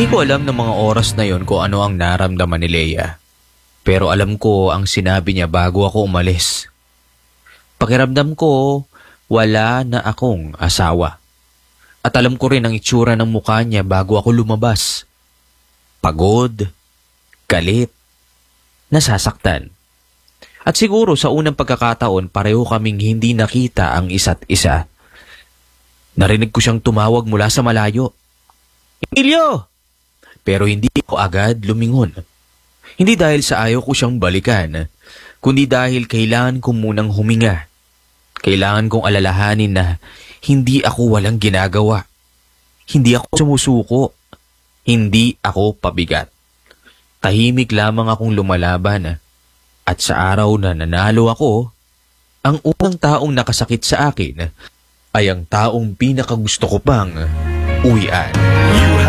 Hindi ko alam ng mga oras na yon kung ano ang naramdaman ni Leia. Pero alam ko ang sinabi niya bago ako umalis. Pakiramdam ko, wala na akong asawa. At alam ko rin ang itsura ng mukha niya bago ako lumabas. Pagod, galit, nasasaktan. At siguro sa unang pagkakataon pareho kaming hindi nakita ang isa't isa. Narinig ko siyang tumawag mula sa malayo. Emilio! Pero hindi ko agad lumingon. Hindi dahil sa ayaw ko siyang balikan, kundi dahil kailangan ko munang huminga. Kailangan kong alalahanin na hindi ako walang ginagawa. Hindi ako sumusuko. Hindi ako pabigat. Tahimik lamang akong lumalaban. At sa araw na nanalo ako, ang unang taong nakasakit sa akin ay ang taong pinakagusto ko pang uwian.